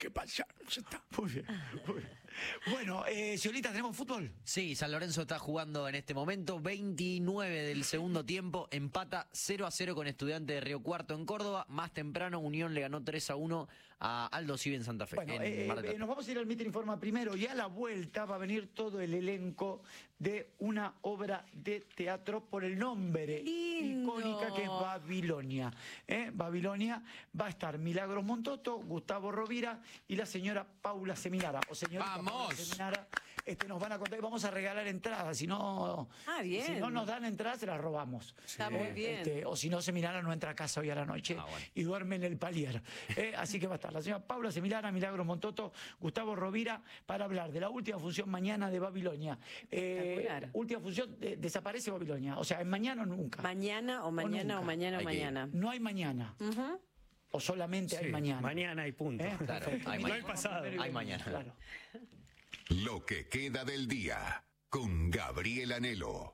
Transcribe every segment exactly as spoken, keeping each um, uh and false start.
¿Qué pasa? Ya está. Muy bien, muy bien. Bueno, eh, Ciolita, ¿tenemos fútbol? Sí, San Lorenzo está jugando en este momento, veintinueve del segundo tiempo, empata cero a cero con Estudiantes de Río Cuarto en Córdoba. Más temprano, Unión le ganó tres a uno a Aldo Civi en Santa Fe. Bueno, en eh, Mar del eh, Plata. nos vamos a ir al Mitre Informa primero y a la vuelta va a venir todo el elenco de una obra de teatro por el nombre Lindo. icónica que es Babilonia. ¿eh? Babilonia va a estar Milagros Montoto, Gustavo Rovira y la señora Paula Seminara. O señorita ¡Vamos! Paula Seminara. Este, nos van a contar, vamos a regalar entradas, si no, Ah, bien. si no nos dan entradas, se las robamos. Está muy bien. Este, o si no, Seminara no entra a casa hoy a la noche Ah, bueno. y duerme en el palier. Eh, así que va a estar la señora Paula Seminara, Milagros Montoto, Gustavo Rovira, para hablar de la última función mañana de Babilonia. Eh, Espectacular. última función, de- desaparece Babilonia. O sea, ¿es mañana o nunca? Mañana o mañana o, nunca. mañana o Hay que ir. mañana. No hay mañana. Ujú. O solamente hay Sí, mañana. Mañana y punto. ¿Eh? Claro, Perfecto. hay Mira, mañana. pasado. primero y Hay mañana. Claro. Lo que queda del día con Gabriel Anhelo.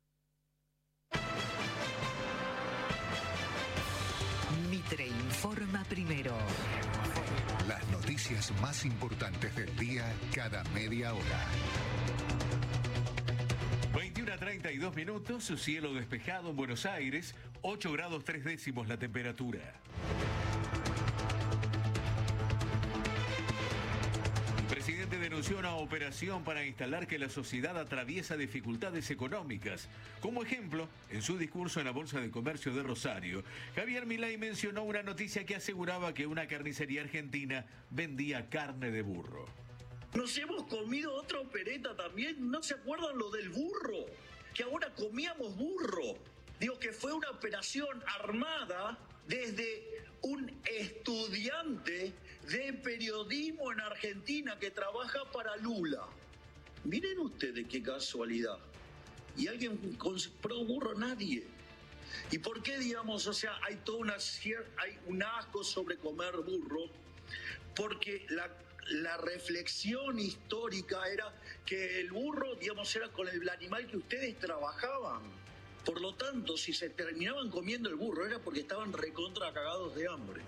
Mitre informa primero. Las noticias más importantes del día cada media hora. veintiuna a treinta y dos minutos, cielo despejado en Buenos Aires, ocho grados tres décimos la temperatura. El presidente denunció una operación para instalar que la sociedad atraviesa dificultades económicas. Como ejemplo, en su discurso en la Bolsa de Comercio de Rosario, Javier Milei mencionó una noticia que aseguraba que una carnicería argentina vendía carne de burro. Nos hemos comido otra opereta también. ¿No se acuerdan lo del burro? Que ahora comíamos burro. Digo que fue una operación armada desde un estudiante de periodismo en Argentina que trabaja para Lula. Miren ustedes qué casualidad. ¿Y alguien compró burro? Nadie. ¿Y por qué, digamos, o sea, hay toda una cier- hay un asco sobre comer burro? Porque la, la reflexión histórica era que el burro, digamos, era con el animal que ustedes trabajaban. Por lo tanto, si se terminaban comiendo el burro era porque estaban recontra cagados de hambre.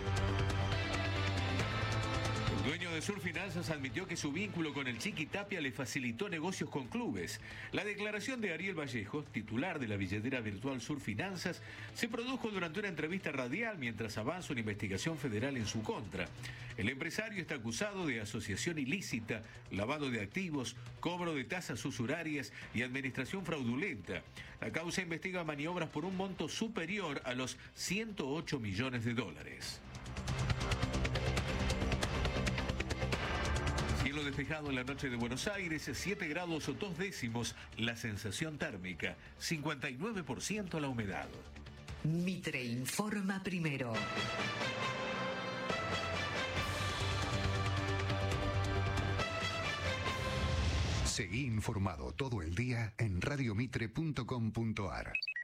El dueño de Surfinanzas admitió que su vínculo con el Chiqui Tapia le facilitó negocios con clubes. La declaración de Ariel Vallejo, titular de la billetera virtual Surfinanzas, se produjo durante una entrevista radial mientras avanza una investigación federal en su contra. El empresario está acusado de asociación ilícita, lavado de activos, cobro de tasas usurarias y administración fraudulenta. La causa investiga maniobras por un monto superior a los ciento ocho millones de dólares. Cielo despejado en la noche de Buenos Aires, siete grados o dos décimos la sensación térmica, cincuenta y nueve por ciento la humedad. Mitre informa primero. Seguí informado todo el día en radiomitre punto com punto ar.